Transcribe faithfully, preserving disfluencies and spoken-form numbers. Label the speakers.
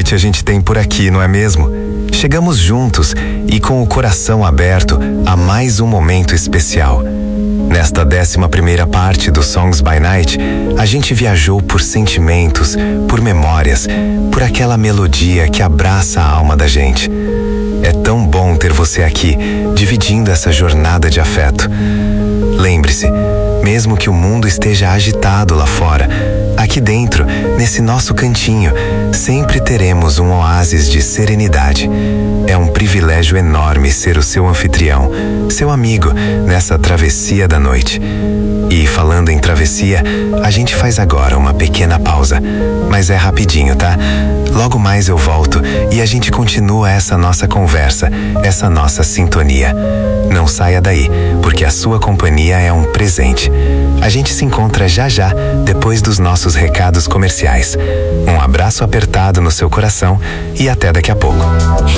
Speaker 1: sorte a gente tem por aqui, não é mesmo? Chegamos juntos e com o coração aberto a mais um momento especial. Nesta décima primeira parte do Songs by Night, a gente viajou por sentimentos, por memórias, por aquela melodia que abraça a alma da gente. É tão bom ter você aqui, dividindo essa jornada de afeto. Lembre-se, mesmo que o mundo esteja agitado lá fora, aqui dentro, nesse nosso cantinho, sempre teremos um oásis de serenidade. É um privilégio enorme ser o seu anfitrião, seu amigo, nessa travessia da noite. E falando em travessia, a gente faz agora uma pequena pausa. Mas é rapidinho, tá? Logo mais eu volto e a gente continua essa nossa conversa, essa nossa sintonia. Não saia daí, porque a sua companhia é um presente. A gente se encontra já já, depois dos nossos recados comerciais. Um abraço apertado no seu coração e até daqui a pouco.